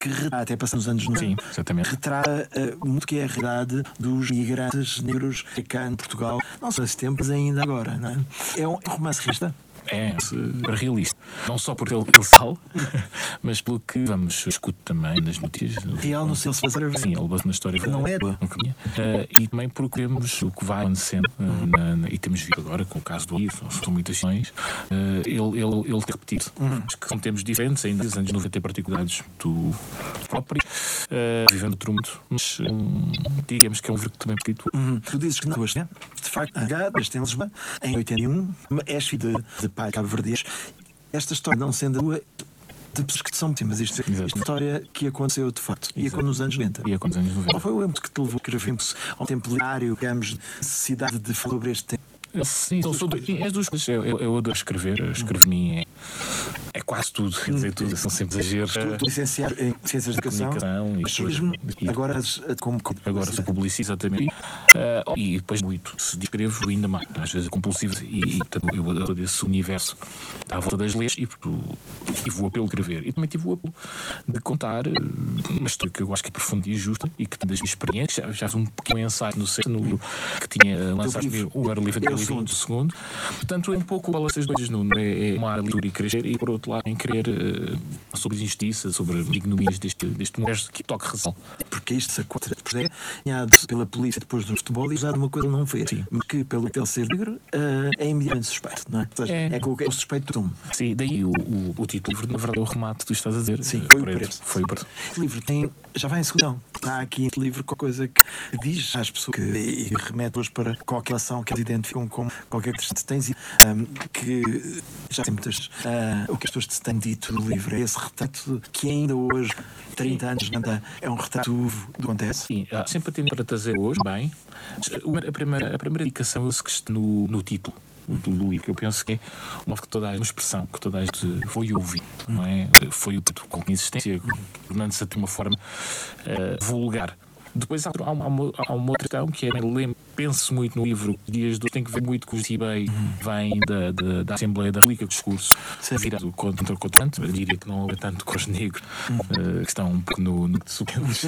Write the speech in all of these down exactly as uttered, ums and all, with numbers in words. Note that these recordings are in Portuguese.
que retrata, até passando os anos noventa, Sim, exatamente. retrata uh, muito que é a realidade dos migrantes negros cá em Portugal, não só nesse tempo, mas ainda agora, não é? É um romance realista. É realista, não só por ele, ele sal, mas pelo que vamos escutar também nas notícias. Real no seu fazer. Sim, ele base na história. Não é? Uh, e também porque vemos o que vai acontecendo uh, na, na, e temos visto agora com o caso do Ivo, são muitas questões, uh, ele, ele, ele tem repetido. Uhum. Que são tempos diferentes, ainda nos anos noventa particularidades do próprio, uh, vivendo outro mundo, mas um, digamos que é um livro que também repetido. Uhum. Tu dizes que não gosto, né? De facto, este em Lisboa, em oitenta e um, és filho de, de pai cabo-verdiês. Esta história não sendo a tua, de pessoas que são, mas isto, isto é uma história que aconteceu de facto. E aconteceu nos anos noventa. E aconteceu nos anos noventa. Qual foi o êmbito que te levou a escrever ao temporário, digamos, necessidade de falar sobre este tema? Sim, são duas coisas. Eu, eu, eu adoro escrever. Escrever mim é, é quase tudo. Quer dizer, tudo. São sempre exageros. Estou licenciado em Ciências de Comunicação. E, e, agora, como, agora sou publicista também. Uh, e depois muito. Se escrevo ainda mais. Às vezes é compulsivo. E, e eu adoro esse universo à volta das leis e tive o apelo de escrever. E também tive o apelo de contar uma história que eu acho que é profunda e justa e que tem das minhas experiências. Já, já fiz um pequeno ensaio no sexto, no, que tinha lançado o Era Livre de segundo. segundo. Portanto, é um pouco essas duas no é, é uma área leitura e crescer, e por outro lado, em querer uh, sobre a injustiça, sobre as ignomínias deste, deste universo que toca razão. Porque isto se acontece, é pela polícia depois do futebol e usado uma coisa não fez. Sim. Que, pelo que ele ser negro, uh, é imediatamente suspeito, não é? Ou seja, é, é com o suspeito do tom. Sim, daí o, o, o título, na verdade, é o remate que tu estás a dizer. Sim, foi o preço. Foi o preço. O livro tem, já vai em segundão. Está aqui este livro com a coisa que diz às pessoas que, e remete hoje para qualquer ação que eles identificam como qualquer que se tens, um, que já tem muitas. Uh, o que as pessoas te têm dito no livro é esse retrato que ainda hoje, trinta anos, anda, é um retrato do que acontece. Sim, sempre tenho para trazer hoje, bem. A primeira, a primeira indicação é que está no, no título do livro, que eu penso que é uma, toda uma expressão que toda a gente foi ouvir, não é? Foi o título com existência, tornando-se de uma forma uh, vulgar. Depois há, há, uma, há uma outra questão que é, lembro, penso muito no livro, dias do tem que ver muito com o Tibei, uhum. vem da, da, da Assembleia da República, o discurso virado contra o contra, eu diria que não é tanto com os negros, uhum. uh, que estão um pouco no, no suquemos.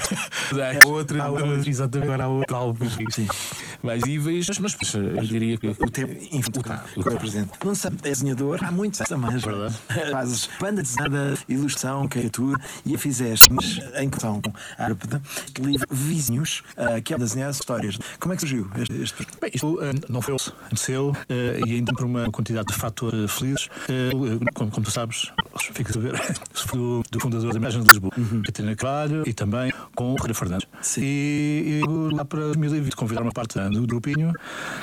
há outra, há outra, exatamente, agora há outra algo. Sim. Mas e vejo, mas, mas eu diria que o tempo infinito o que é presente. Não sabe, é desenhador, há muitos também. Fazes banda desenhada, ilustração, caricatura, e a fizeste, mas em questão árabe, livro Vizinhos, uh, que é desenhar histórias. Como é que surgiu este, este... Bem, isto uh, não foi aconteceu uh, e ainda por uma quantidade de fatores felizes. Uh, como, como tu sabes, fica a ver, foi do, do fundador da Imagem de Lisboa, uhum. Catarina Carvalho, e também com o Ferreira Fernandes. Sim. E, e lá para dois mil e vinte convidaram uma parte do grupinho